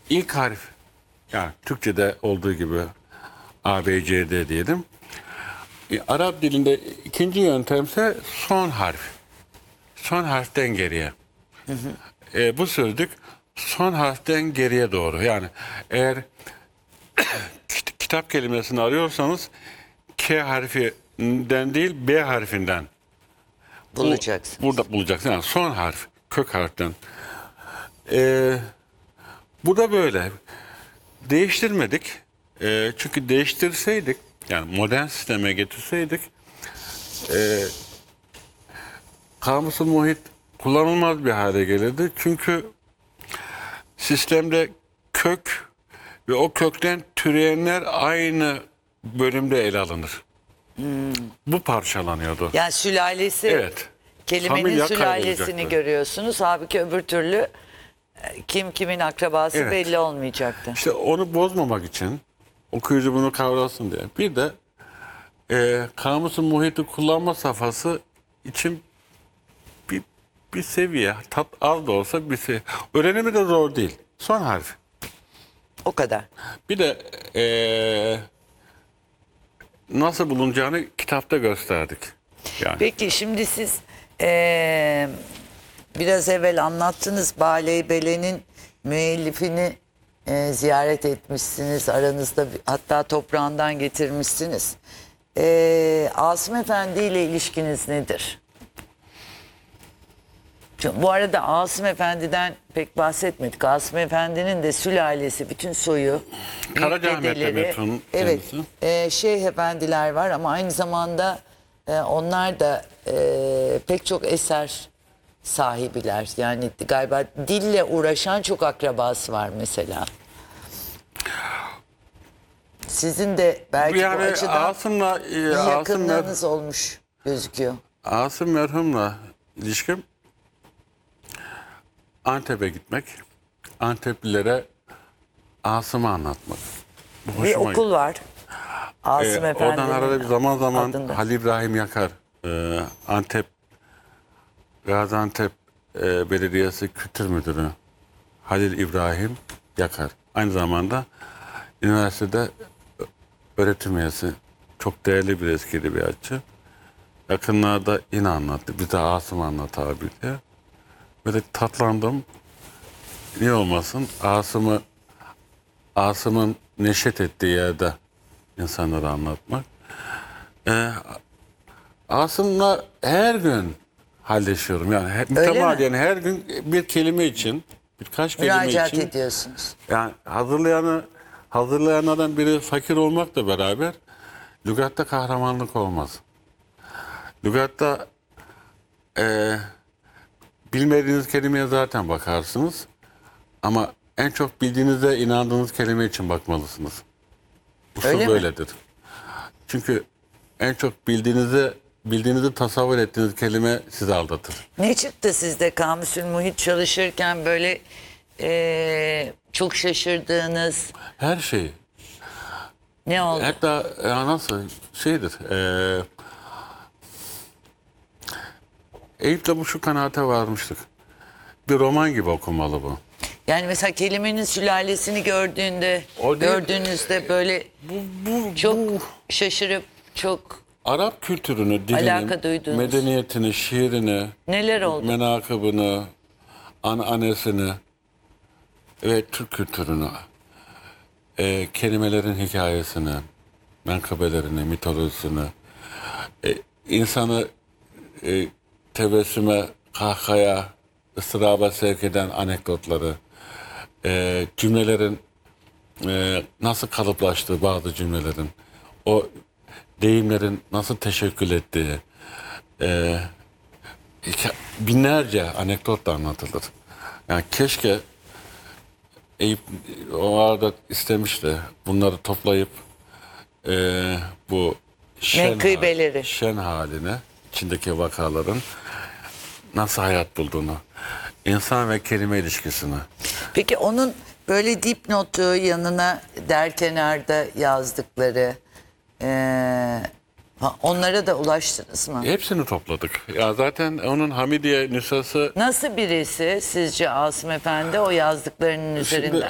ilk harf, yani Türkçe'de olduğu gibi A, B, C, D diyelim. Arap dilinde ikinci yöntemse son harf. Son harften geriye. Bu sözlük son harften geriye doğru. Yani eğer kitap kelimesini arıyorsanız K harfinden değil B harfinden Bulacaksın. burada bulacaksın. Yani son harf, kök harften. Bu da böyle. Değiştirmedik. Çünkü değiştirseydik, yani modern sisteme getirseydik, kamusu muhit kullanılmaz bir hale gelirdi. Çünkü sistemde kök ve o kökten türeyenler aynı bölümde ele alınır. Bu parçalanıyordu. Yani sülalesi, Evet. kelimenin Familya sülalesini kaybolacaktı. görüyorsunuz. Halbuki öbür türlü kim kimin akrabası Evet. belli olmayacaktı. İşte onu bozmamak için, okuyucu bunu kavrasın diye. Bir de kamusun muhiti kullanma safhası için bir seviye, tat az da olsa bir seviye. Öğrenimi de zor değil. Son harf. O kadar. Bir de nasıl bulunacağını kitapta gösterdik. Yani. Peki şimdi siz biraz evvel anlattınız, Baleybele'nin müellifini ziyaret etmişsiniz. Aranızda hatta toprağından getirmişsiniz. Asım Efendi ile ilişkiniz nedir? Çünkü bu arada Asım Efendi'den pek bahsetmedik. Asım Efendi'nin de sülalesi, bütün soyu, Karacaahmet'te dedeleri, metronun evet, kendisi. şeyh efendiler var ama aynı zamanda onlar da pek çok eser sahibiler. Yani galiba dille uğraşan çok akrabası var mesela. Sizin de belki bu Yani açıdan Asım'la bir yakınlığınız olmuş gözüküyor. Asım merhumla ilişkim Antep'e gitmek, Anteplilere Asım'ı anlatmak. Bu Bir hoşuma okul var. Asım oradan Efendi'nin arada bir zaman adında. Halil İbrahim Yakar, Antep, Gaziantep Belediyesi Kültür Müdürü Halil İbrahim Yakar. Aynı zamanda üniversitede öğretim üyesi. Çok değerli bir eski edebiyatçı. Yakınlarda yine anlattı. Bir de Asım anlat abi diye. Böyle tatlandım. Niye olmasın? Asım'ın neşet ettiği yerde insanlara anlatmak. Asım'la her gün halleşiyorum. Yani mütemadiyen her gün bir kelime için, birkaç kelime Müracaat için. ediyorsunuz. Yani hazırlayanlardan biri fakir olmakla beraber lügatta kahramanlık olmaz. Lügatta bilmediğiniz kelimeye zaten bakarsınız. Ama en çok bildiğinize inandığınız kelime için bakmalısınız. Öyle Usul mi? böyledir. Çünkü en çok bildiğinizi tasavvur ettiğiniz kelime sizi aldatır. Ne çıktı sizde Kamusül Muhit çalışırken böyle çok şaşırdığınız Her şey. ne oldu? Hatta nasıl şeydir. Eyüp'le bu şu kanaate varmıştık. Bir roman gibi okumalı bu. Yani mesela kelimenin sülalesini O değil. gördüğünüzde böyle çok şaşırıp çok Arap kültürünü, Alaka dilini, duydunuz. medeniyetini, şiirini, neler oldu? menakıbını, ananesini ve Türk kültürünü, kelimelerin hikayesini, menkıbelerini, mitolojisini, insanı tebessüme, kahkahaya, ıstıraba sevk eden anekdotları, cümlelerin nasıl kalıplaştığı bazı cümlelerin, o deyimlerin nasıl teşekkül ettiği, binlerce anekdot da anlatılır. Yani keşke Eyüp o arada istemişti bunları toplayıp bu Menkıbeleri. şen haline, içindeki vakaların nasıl hayat bulduğunu, insan ve kelime ilişkisini. Peki onun böyle dipnotu yanına derkenarda yazdıkları onlara da ulaştınız mı? Hepsini topladık. Ya zaten onun Hamidiye nüshası Nasıl birisi sizce Asım Efendi o yazdıklarının üzerinden?